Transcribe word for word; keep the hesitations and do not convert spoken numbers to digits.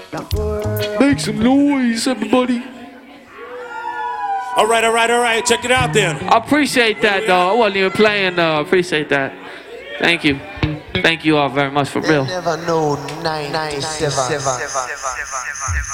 Make some noise, everybody. All right, all right, all right. Check it out then. I appreciate that, though. I wasn't even playing, though. I appreciate that. Thank you. Thank you all very much, for real. Never know ninety-seven.